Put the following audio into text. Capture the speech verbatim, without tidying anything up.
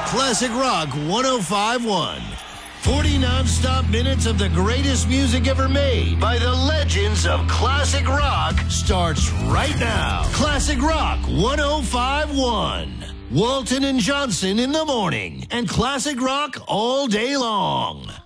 Classic Rock one oh five point one. forty non-stop minutes of the greatest music ever made by the legends of classic rock starts right now. Classic Rock one oh five point one. Walton and Johnson in the morning and classic rock all day long.